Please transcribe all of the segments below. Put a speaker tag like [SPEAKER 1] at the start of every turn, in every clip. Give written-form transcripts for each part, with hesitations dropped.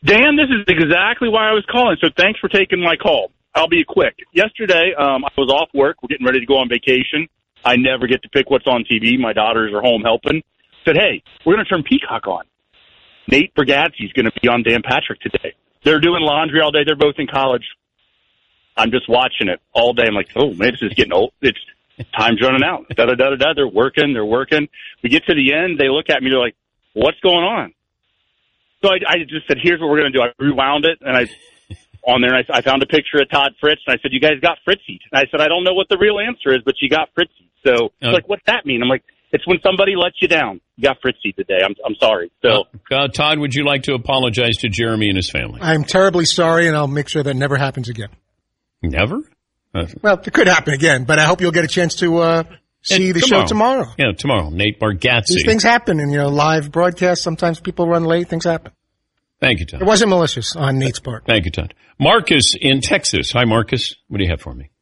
[SPEAKER 1] Dan, this is exactly why I was calling, so thanks for taking my call. I'll be quick. Yesterday, I was off work. We're getting ready to go on vacation. I never get to pick what's on TV. My daughters are home helping. Said, hey, we're going to turn Peacock on. Nate Bargatze's going to be on Dan Patrick today. They're doing laundry all day. They're both in college. I'm just watching it all day. I'm like, oh, man, this is getting old. It's time's running out. Da-da-da-da-da. They're working. We get to the end. They look at me. They're like, what's going on? So I just said, here's what we're going to do. I rewound it, and I found a picture of Todd Fritz, and I said, you guys got Fritzy. And I said, I don't know what the real answer is, but you got Fritzy. So like, what's that mean? I'm like, it's when somebody lets you down. You got Fritzy today. I'm sorry. So,
[SPEAKER 2] Todd, would you like to apologize to Jeremy and his family?
[SPEAKER 3] I'm terribly sorry, and I'll make sure that never happens again.
[SPEAKER 2] Never?
[SPEAKER 3] Well, it could happen again, but I hope you'll get a chance to see the show tomorrow.
[SPEAKER 2] Yeah, tomorrow. Nate Bargatze.
[SPEAKER 3] These things happen in live broadcasts. Sometimes people run late. Things happen.
[SPEAKER 2] Thank you, Todd.
[SPEAKER 3] It wasn't malicious on Nate's part.
[SPEAKER 2] Thank you, Todd. Marcus in Texas. Hi, Marcus. What do you have for me?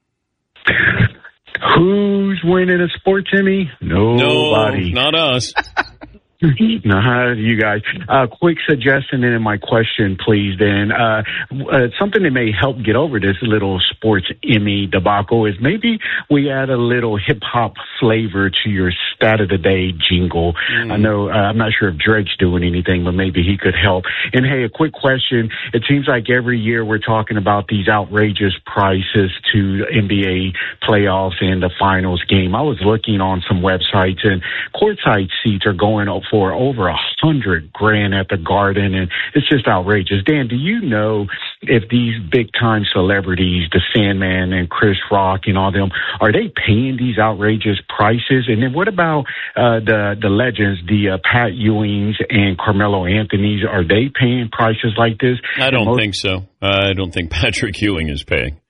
[SPEAKER 4] Who's winning a sport, Timmy? Nobody.
[SPEAKER 2] No, not us.
[SPEAKER 4] Nah, you guys. Quick suggestion and then my question, please, Dan. Something that may help get over this little sports Emmy debacle is maybe we add a little hip-hop flavor to your stat of the day jingle. I know, I'm not sure if Dredge doing anything, but maybe he could help. And, hey, a quick question. It seems like every year we're talking about these outrageous prices to NBA playoffs and the finals game. I was looking on some websites, and courtside seats are going up for over $100,000 at the Garden, and it's just outrageous. Dan, do you know if these big time celebrities, the Sandman and Chris Rock and all them, are they paying these outrageous prices? And then what about the legends, the Pat Ewings and Carmelo Anthony's? Are they paying prices like this?
[SPEAKER 2] I don't think so. I don't think Patrick Ewing is paying.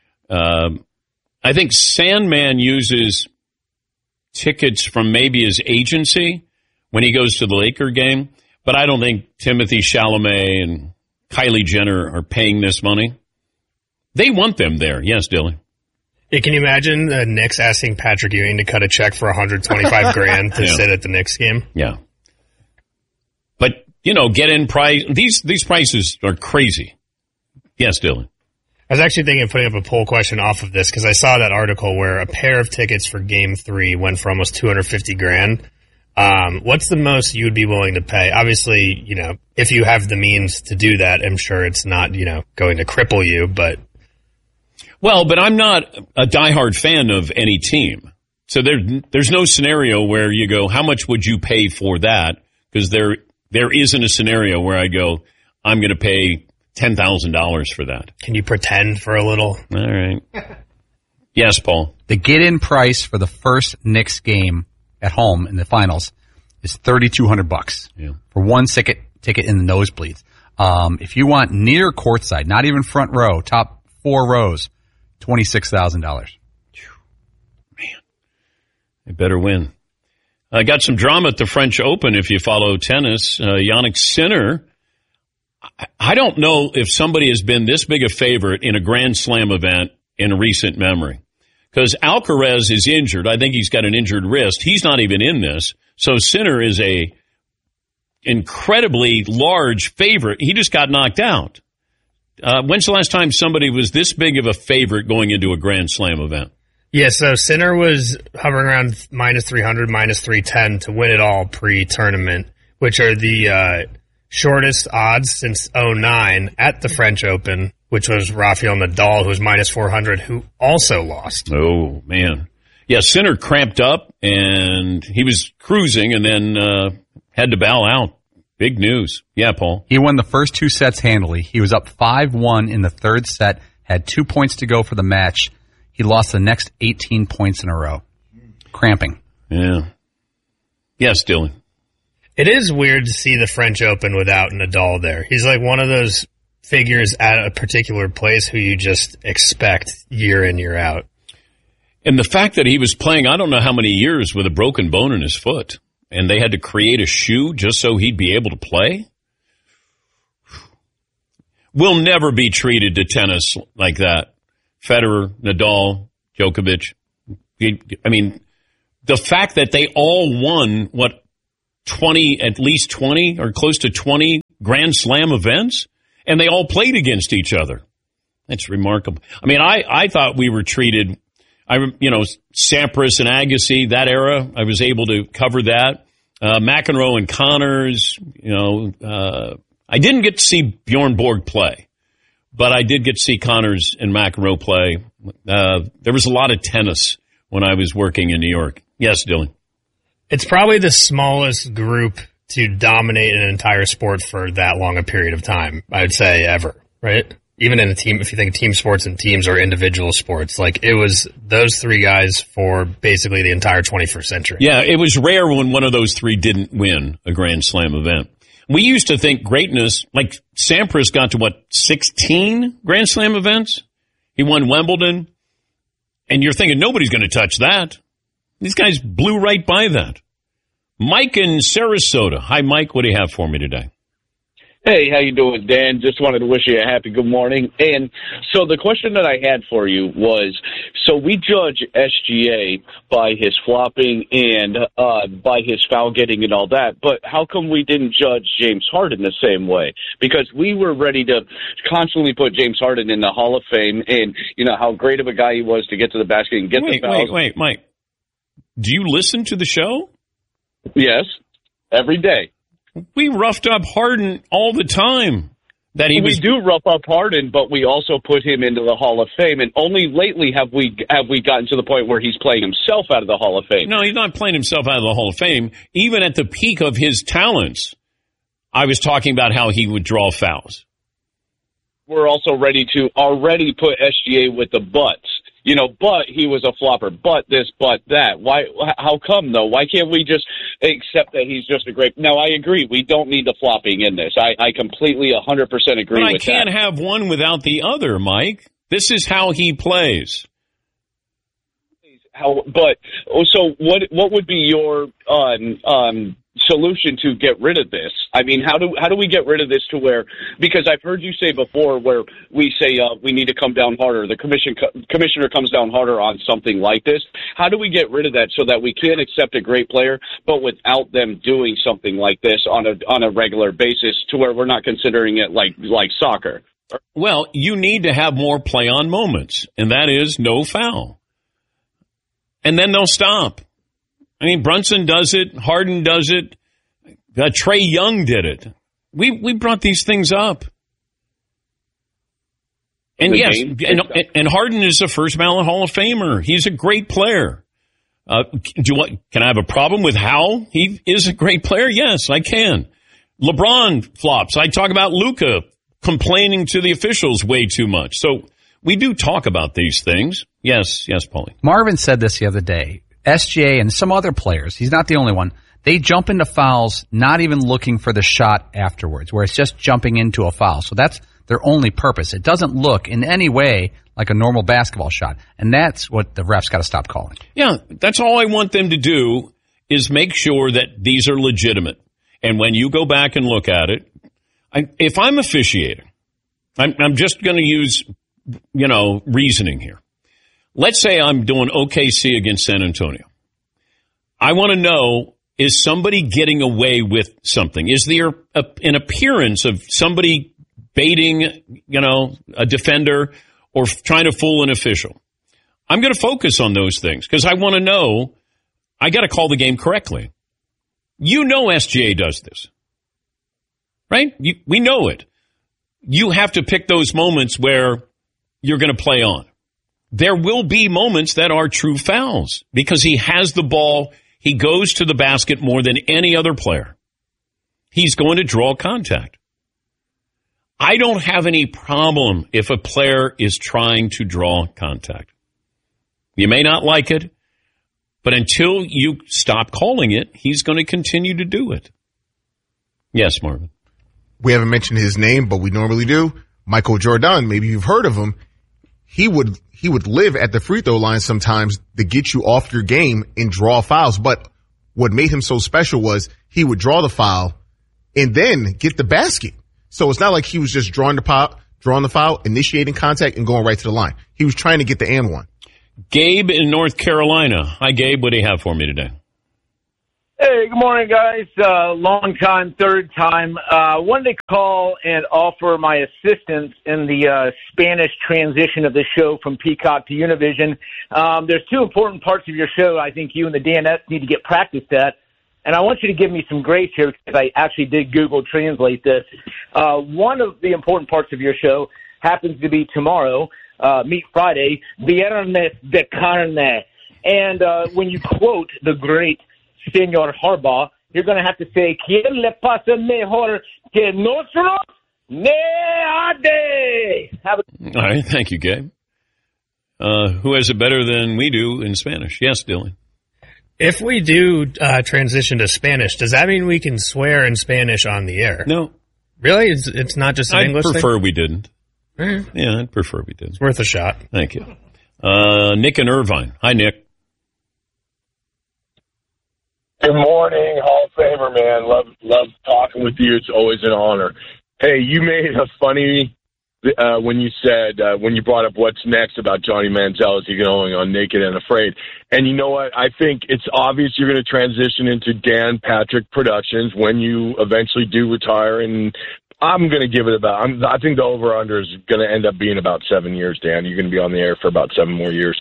[SPEAKER 2] I think Sandman uses tickets from maybe his agency when he goes to the Laker game, but I don't think Timothy Chalamet and Kylie Jenner are paying this money. They want them there. Yes, Dylan.
[SPEAKER 5] Yeah, can you imagine the Knicks asking Patrick Ewing to cut a check for $125,000 to sit at the Knicks game?
[SPEAKER 2] Yeah. But, get in price. These prices are crazy. Yes, Dylan.
[SPEAKER 5] I was actually thinking of putting up a poll question off of this because I saw that article where a pair of tickets for Game 3 went for almost $250,000. What's the most you would be willing to pay? Obviously, if you have the means to do that, I'm sure it's not, going to cripple you, but.
[SPEAKER 2] Well, but I'm not a diehard fan of any team. So there's no scenario where you go, how much would you pay for that? Because there isn't a scenario where I go, I'm going to pay $10,000 for that.
[SPEAKER 5] Can you pretend for a little?
[SPEAKER 2] All right. Yes, Paul.
[SPEAKER 6] The get-in price for the first Knicks game at home in the finals is $3,200 for one ticket in the nosebleeds. If you want near courtside, not even front row, top 4 rows, $26,000. Man,
[SPEAKER 2] they better win. I got some drama at the French Open if you follow tennis. Jannik Sinner, I don't know if somebody has been this big a favorite in a Grand Slam event in recent memory. Because Alcaraz is injured. I think he's got an injured wrist. He's not even in this. So Sinner is a incredibly large favorite. He just got knocked out. When's the last time somebody was this big of a favorite going into a Grand Slam event?
[SPEAKER 5] Yeah, so Sinner was hovering around minus 300, minus 310 to win it all pre-tournament, which are the shortest odds since 2009 at the French Open, which was Rafael Nadal, who was minus 400, who also lost.
[SPEAKER 2] Oh, man. Yeah, Sinner cramped up, and he was cruising and then had to bow out. Big news. Yeah, Paul.
[SPEAKER 6] He won the first 2 sets handily. He was up 5-1 in the third set, had 2 points to go for the match. He lost the next 18 points in a row. Cramping.
[SPEAKER 2] Yeah. Yes, Dylan.
[SPEAKER 5] It is weird to see the French Open without Nadal there. He's like one of those figures at a particular place who you just expect year in, year out.
[SPEAKER 2] And the fact that he was playing, I don't know how many years with a broken bone in his foot, and they had to create a shoe just so he'd be able to play. We'll never be treated to tennis like that. Federer, Nadal, Djokovic. I mean, the fact that they all won, at least 20 or close to 20 Grand Slam events, and they all played against each other. That's remarkable. I mean, I thought we were treated, Sampras and Agassi, that era, I was able to cover that. McEnroe and Connors, I didn't get to see Bjorn Borg play, but I did get to see Connors and McEnroe play. There was a lot of tennis when I was working in New York. Yes, Dylan.
[SPEAKER 5] It's probably the smallest group to dominate an entire sport for that long a period of time, I would say, ever, right? Even in a team, if you think team sports and teams or individual sports, like it was those three guys for basically the entire 21st century.
[SPEAKER 2] Yeah, it was rare when one of those three didn't win a Grand Slam event. We used to think greatness, like Sampras got to 16 Grand Slam events? He won Wimbledon. And you're thinking nobody's going to touch that. These guys blew right by that. Mike in Sarasota. Hi, Mike. What do you have for me today?
[SPEAKER 7] Hey, how you doing, Dan? Just wanted to wish you a happy good morning. And so the question that I had for you was, so we judge SGA by his flopping and by his foul getting and all that, but how come we didn't judge James Harden the same way? Because we were ready to constantly put James Harden in the Hall of Fame and, how great of a guy he was to get to the basket and get the fouls.
[SPEAKER 2] Wait, Mike. Do you listen to the show?
[SPEAKER 7] Yes, every day.
[SPEAKER 2] We roughed up Harden all the time.
[SPEAKER 7] We do rough up Harden, but we also put him into the Hall of Fame, and only lately have we gotten to the point where he's playing himself out of the Hall of Fame.
[SPEAKER 2] No, he's not playing himself out of the Hall of Fame. Even at the peak of his talents, I was talking about how he would draw fouls.
[SPEAKER 7] We're also ready to already put SGA with the butts. But he was a flopper, but this, but that. Why? How come, though? Why can't we just accept that he's just a great... Now, I agree. We don't need the flopping in this. I completely 100% agree with that.
[SPEAKER 2] But I can't have one without the other, Mike. This is how he plays.
[SPEAKER 7] So what would be your solution to get rid of this? I mean, how do we get rid of this to where, because I've heard you say before where we say we need to come down harder, the commissioner comes down harder on something like this. How do we get rid of that so that we can accept a great player, but without them doing something like this on a regular basis to where we're not considering it like soccer?
[SPEAKER 2] Well, you need to have more play-on moments, and that is no foul. And then they'll stop. I mean, Brunson does it. Harden does it. Trae Young did it. We brought these things up. And yes, and Harden is a first ballot Hall of Famer. He's a great player. Can I have a problem with how he is a great player? Yes, I can. LeBron flops. I talk about Luka complaining to the officials way too much. So we do talk about these things. Yes, Paulie.
[SPEAKER 6] Marvin said this the other day. SGA and some other players, he's not the only one, they jump into fouls not even looking for the shot afterwards, where it's just jumping into a foul. So that's their only purpose. It doesn't look in any way like a normal basketball shot. And that's what the refs got to stop calling.
[SPEAKER 2] Yeah, that's all I want them to do is make sure that these are legitimate. And when you go back and look at it, if I'm officiating, I'm just going to use, reasoning here. Let's say I'm doing OKC against San Antonio. I want to know, is somebody getting away with something? Is there an appearance of somebody baiting, a defender or trying to fool an official? I'm going to focus on those things because I want to know, I got to call the game correctly. SGA does this, right? We know it. You have to pick those moments where you're going to play on. There will be moments that are true fouls because he has the ball. He goes to the basket more than any other player. He's going to draw contact. I don't have any problem if a player is trying to draw contact. You may not like it, but until you stop calling it, he's going to continue to do it. Yes, Marvin.
[SPEAKER 3] We haven't mentioned his name, but we normally do. Michael Jordan, maybe you've heard of him. He would live at the free throw line sometimes to get you off your game and draw fouls. But what made him so special was he would draw the foul and then get the basket. So it's not like he was just drawing the foul, initiating contact, and going right to the line. He was trying to get the and one.
[SPEAKER 2] Gabe in North Carolina. Hi, Gabe. What do you have for me today?
[SPEAKER 8] Hey, good morning, guys. Long time, third time. Wanted to call and offer my assistance in the Spanish transition of the show from Peacock to Univision. There's two important parts of your show I think you and the DNS need to get practiced at. And I want you to give me some grace here because I actually did Google Translate this. One of the important parts of your show happens to be tomorrow, Meat Friday, Viernes de Carne. And when you quote the great Senor Harbaugh, you're going to have to say, ¿Quién le pasa mejor que nosotros? Neade.
[SPEAKER 2] All right, thank you, Gabe. Who has it better than we do in Spanish? Yes, Dylan.
[SPEAKER 5] If we do transition to Spanish, does that mean we can swear in Spanish on the air?
[SPEAKER 2] No.
[SPEAKER 5] Really? It's not just an English thing?
[SPEAKER 2] I'd prefer we didn't.
[SPEAKER 5] Mm.
[SPEAKER 2] Yeah, I'd prefer we didn't.
[SPEAKER 5] It's worth a shot.
[SPEAKER 2] Thank you. Nick in Irvine. Hi, Nick.
[SPEAKER 9] Good morning, Hall of Famer, man. Love talking with you. It's always an honor. Hey, you made a funny when you said when you brought up what's next about Johnny Manziel. Is he going on Naked and Afraid? And you know what? I think it's obvious you're going to transition into Dan Patrick Productions when you eventually do retire. And I'm going to give it about. I think the over/under is going to end up being about 7 years. Dan, you're going to be on the air for about 7 more years.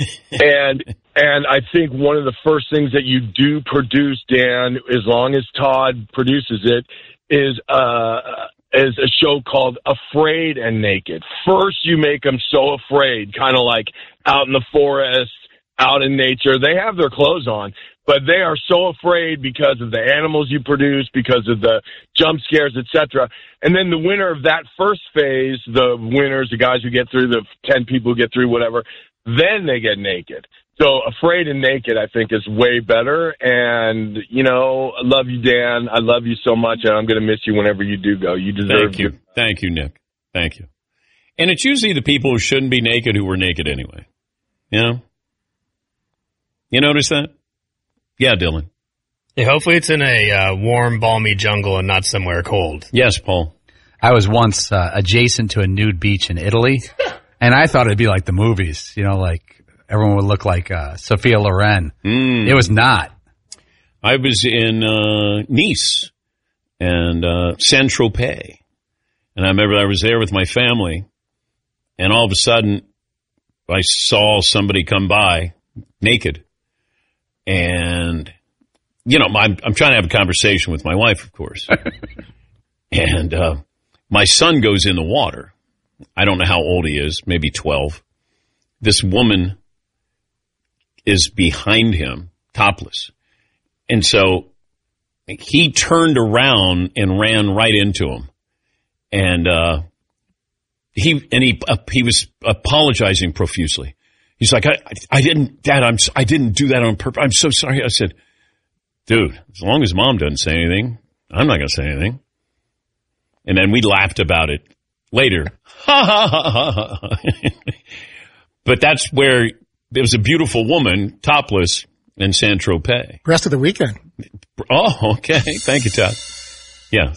[SPEAKER 9] And I think one of the first things that you do produce, Dan, as long as Todd produces it, is a show called Afraid and Naked. First, you make them so afraid, kind of like out in the forest, out in nature. They have their clothes on, but they are so afraid because of the animals you produce, because of the jump scares, etc. And then the winner of that first phase, the winners, the guys who get through, the 10 people who get through, whatever, then they get naked. So Afraid and Naked, I think, is way better. And, you know, I love you, Dan. I love you so much, and I'm going to miss you whenever you do go. You deserve
[SPEAKER 2] Thank you. Thank you, Nick. Thank you. And it's usually the people who shouldn't be naked who were naked anyway. You know? You notice that? Yeah, Dylan.
[SPEAKER 5] Yeah, hopefully it's in a warm, balmy jungle and not somewhere cold.
[SPEAKER 2] Yes, Paul.
[SPEAKER 6] I was once adjacent to a nude beach in Italy, and I thought it'd be like the movies, you know, like everyone would look like Sophia Loren. It was not.
[SPEAKER 2] I was in Nice and Saint-Tropez, and I remember I was there with my family, and all of a sudden I saw somebody come by naked. And, you know, I'm trying to have a conversation with my wife, of course. And my son goes in the water. I don't know how old he is, maybe 12. This woman is behind him, topless. And so he turned around and ran right into him. And he was apologizing profusely. He's like, I didn't, Dad, I didn't do that on purpose. I'm so sorry. I said, dude, as long as Mom doesn't say anything, I'm not going to say anything. And then we laughed about it later. Ha ha ha ha ha. But that's where there was a beautiful woman, topless, in Saint-Tropez.
[SPEAKER 10] Rest of the weekend.
[SPEAKER 2] Oh, okay. Thank you, Todd. Yeah.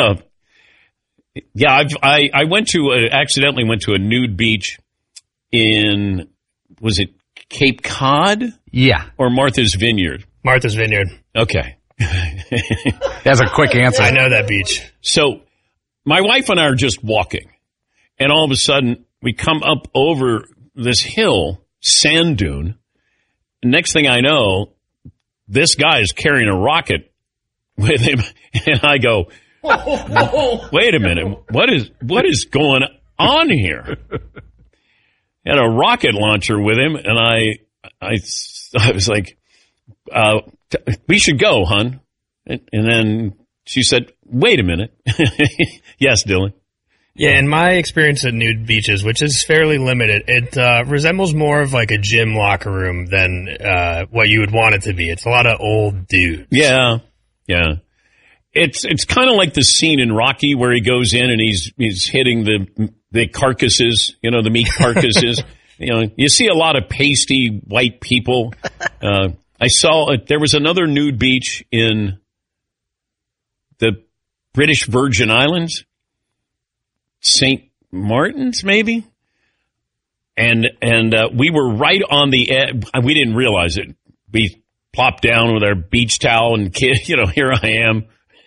[SPEAKER 2] Yeah, I accidentally went to a nude beach in, was it Cape Cod?
[SPEAKER 6] Yeah.
[SPEAKER 2] Or Martha's Vineyard?
[SPEAKER 5] Martha's Vineyard.
[SPEAKER 2] Okay.
[SPEAKER 6] That's a quick answer.
[SPEAKER 5] I know that beach.
[SPEAKER 2] So my wife and I are just walking, and all of a sudden we come up over this hill, sand dune. Next thing I know, this guy is carrying a rocket with him, and I go, wait a minute, what is going on here? He had a rocket launcher with him, and I was like, we should go, hon. And then she said, wait a minute. Yes, Dylan.
[SPEAKER 5] Yeah, in my experience at nude beaches, which is fairly limited, it resembles more of like a gym locker room than what you would want it to be. It's a lot of old dudes.
[SPEAKER 2] Yeah, yeah. It's kind of like the scene in Rocky where he goes in and he's hitting the carcasses, you know, the meat carcasses. You know, you see a lot of pasty white people. I saw there was another nude beach in the British Virgin Islands, St. Martin's maybe, and we were right on the edge. We didn't realize it. We plop down with our beach towel and kid, here I am.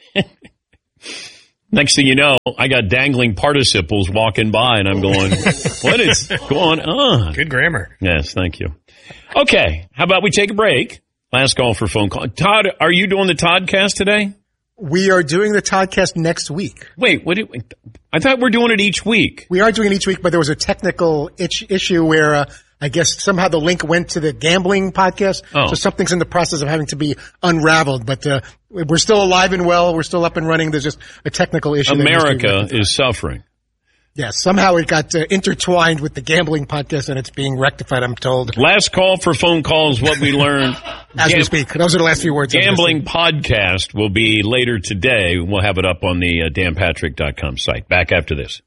[SPEAKER 2] Next thing you know, I got dangling participles walking by, and I'm going, what is going on?
[SPEAKER 5] Good grammar.
[SPEAKER 2] Yes, thank you. Okay, how about we take a break? Last call for phone call. Todd, are you doing the Toddcast today?
[SPEAKER 10] We are doing the Toddcast next week.
[SPEAKER 2] Wait, I thought we're doing it each week.
[SPEAKER 10] We are doing it each week, but there was a technical issue where I guess somehow the link went to the gambling podcast.
[SPEAKER 2] Oh.
[SPEAKER 10] So something's in the process of having to be unraveled. But we're still alive and well. We're still up and running. There's just a technical issue.
[SPEAKER 2] America is suffering.
[SPEAKER 10] Yes, somehow it got intertwined with the gambling podcast, and it's being rectified, I'm told.
[SPEAKER 2] Last call for phone calls, what we learned.
[SPEAKER 10] As we speak. Those are the last few words.
[SPEAKER 2] Gambling podcast will be later today. We'll have it up on the danpatrick.com site. Back after this.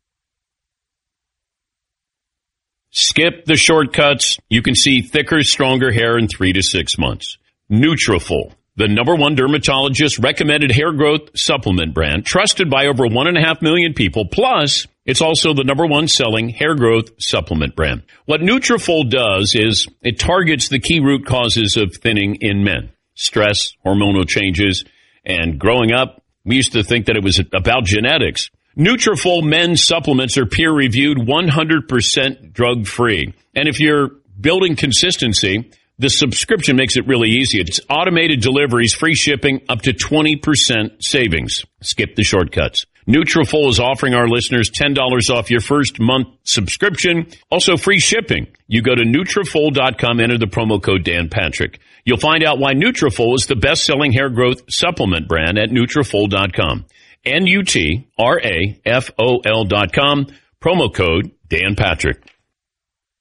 [SPEAKER 2] Skip the shortcuts. You can see thicker, stronger hair in 3 to 6 months. Nutrafol, the #1 dermatologist recommended hair growth supplement brand, trusted by over 1.5 million people. Plus, it's also the #1 selling hair growth supplement brand. What Nutrafol does is it targets the key root causes of thinning in men. Stress, hormonal changes, and growing up, we used to think that it was about genetics. Nutrafol men's supplements are peer-reviewed, 100% drug-free. And if you're building consistency, the subscription makes it really easy. It's automated deliveries, free shipping, up to 20% savings. Skip the shortcuts. Nutrafol is offering our listeners $10 off your first month subscription. Also free shipping. You go to Nutrafol.com, enter the promo code Dan Patrick. You'll find out why Nutrafol is the best-selling hair growth supplement brand at Nutrafol.com. Nutrafol.com, promo code Dan Patrick.